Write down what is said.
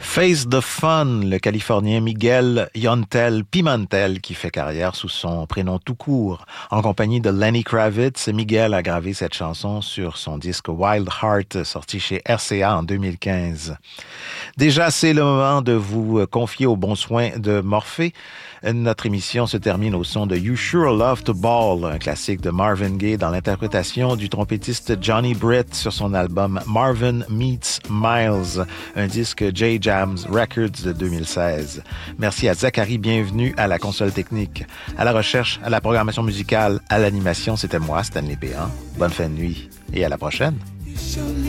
Face the Fun, le Californien Miguel Yontel Pimentel qui fait carrière sous son prénom tout court. En compagnie de Lenny Kravitz, Miguel a gravé cette chanson sur son disque Wild Heart, sorti chez RCA en 2015. Déjà, c'est le moment de vous confier aux bons soins de Morphée. Notre émission se termine au son de You Sure Love to Ball, un classique de Marvin Gaye dans l'interprétation du trompettiste Johnny Britt sur son album Marvin Meets Miles, un disque J-Jams Records de 2016. Merci à Zachary, bienvenue à la console technique. À la recherche, à la programmation musicale, à l'animation, c'était moi, Stanley Péan. Bonne fin de nuit et à la prochaine.